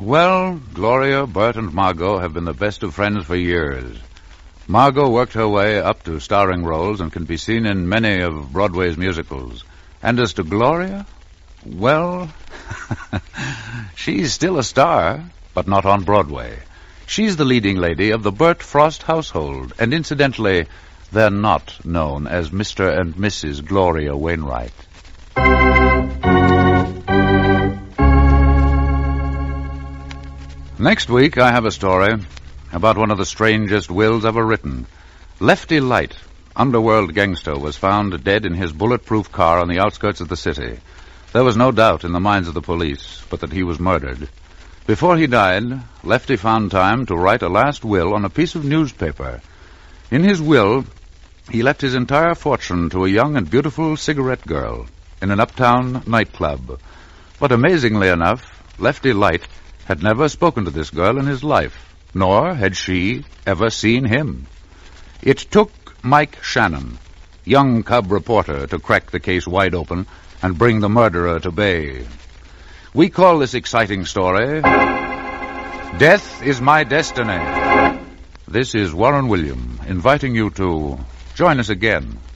Well, Gloria, Bert, and Margot have been the best of friends for years. Margot worked her way up to starring roles and can be seen in many of Broadway's musicals. And as to Gloria, well, she's still a star, but not on Broadway. She's the leading lady of the Bert Frost household, and incidentally, they're not known as Mr. and Mrs. Gloria Wainwright. Next week, I have a story about one of the strangest wills ever written. Lefty Light, underworld gangster, was found dead in his bulletproof car on the outskirts of the city. There was no doubt in the minds of the police, but that he was murdered. Before he died, Lefty found time to write a last will on a piece of newspaper. In his will, he left his entire fortune to a young and beautiful cigarette girl in an uptown nightclub. But amazingly enough, Lefty Light had never spoken to this girl in his life, nor had she ever seen him. It took Mike Shannon, young cub reporter, to crack the case wide open and bring the murderer to bay. We call this exciting story, Death is My Destiny. This is Warren William, inviting you to join us again